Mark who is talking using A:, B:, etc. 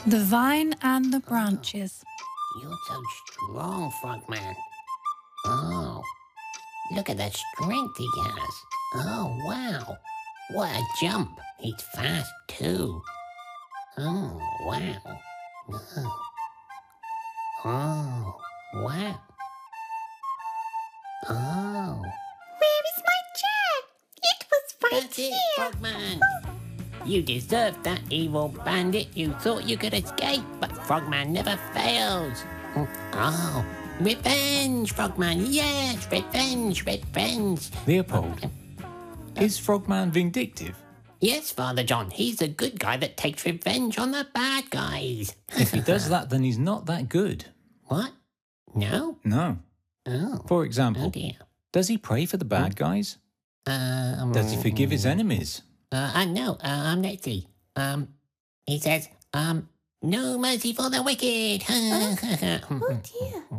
A: The Vine and the Branches.
B: You're so strong, Frogman. Oh, look at the strength he has. Oh, wow. What a jump. He's fast, too. Oh, wow. Oh, wow. Oh.
C: Where is my chair? It was right
B: That's it,
C: here.
B: Frogman. You deserved that, evil bandit. You thought you could escape, but Frogman never fails. Oh, revenge, Frogman. Yes, revenge, revenge.
D: Leopold, is Frogman vindictive?
B: Yes, Father John. He's the good guy that takes revenge on the bad guys.
D: If he does that, then he's not that good.
B: What? No?
D: No.
B: Oh.
D: For
B: Oh,
D: example,
B: dear.
D: does he pray for the bad guys? Does he forgive his enemies?
B: No, let's see. He says, no mercy for the wicked.
C: Oh dear.